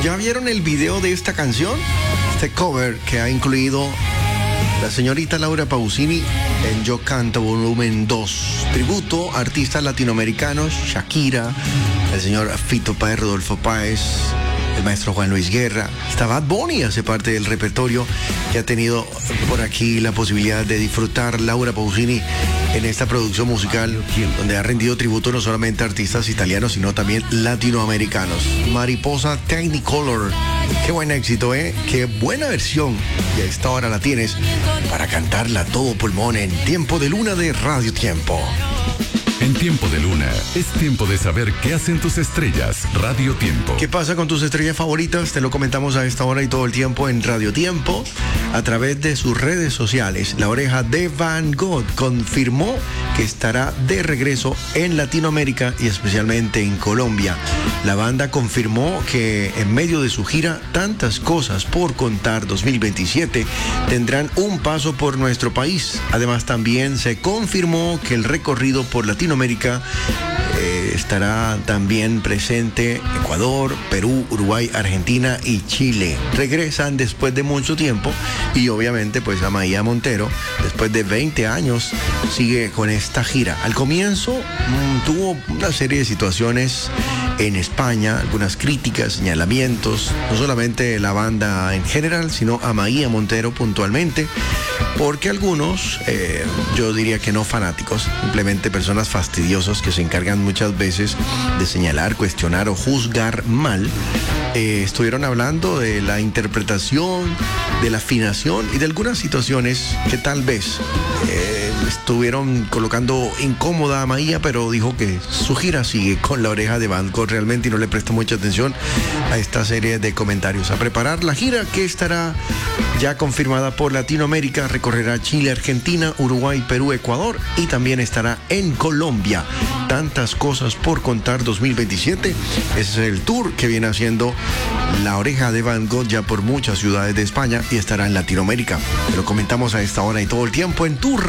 ¿Ya vieron el video de esta canción? Este cover que ha incluido la señorita Laura Pausini en Yo Canto Volumen 2. Tributo a artistas latinoamericanos, Shakira, el señor Fito Páez, Rodolfo Páez, el maestro Juan Luis Guerra. Hasta Bad Bunny hace parte del repertorio que ha tenido por aquí la posibilidad de disfrutar Laura Pausini en esta producción musical, donde ha rendido tributo no solamente a artistas italianos, sino también latinoamericanos. Mariposa Technicolor. Qué buen éxito, ¿eh? Qué buena versión. Y a esta hora la tienes para cantarla a todo pulmón en Tiempo de Luna de Radio Tiempo. En Tiempo de Luna, es tiempo de saber qué hacen tus estrellas. Radio Tiempo. ¿Qué pasa con tus estrellas favoritas? Te lo comentamos a esta hora y todo el tiempo en Radio Tiempo, a través de sus redes sociales. La Oreja de Van Gogh confirmó que estará de regreso en Latinoamérica y especialmente en Colombia. La banda confirmó que en medio de su gira Tantas Cosas por Contar 2027 tendrán un paso por nuestro país. Además, también se confirmó que el recorrido por Latinoamérica estará también presente Ecuador, Perú, Uruguay, Argentina y Chile. Regresan después de mucho tiempo y obviamente pues Amaia Montero, después de 20 años, sigue con esta gira. Al comienzo tuvo una serie de situaciones en España, algunas críticas, señalamientos, no solamente la banda en general, sino Amaia Montero puntualmente, porque algunos, yo diría que no fanáticos, simplemente personas fastidiosas que se encargan muchas veces de señalar, cuestionar o juzgar mal, estuvieron hablando de la interpretación, de la afinación y de algunas situaciones que tal vez estuvieron colocando incómoda a Maía, pero dijo que su gira sigue con La Oreja de Van Gogh realmente y no le presta mucha atención a esta serie de comentarios. A preparar la gira que estará ya confirmada por Latinoamérica, recorrerá Chile, Argentina, Uruguay, Perú, Ecuador y también estará en Colombia. Tantas Cosas por Contar 2027. Ese es el tour que viene haciendo La Oreja de Van Gogh ya por muchas ciudades de España y estará en Latinoamérica. Te lo comentamos a esta hora y todo el tiempo en tu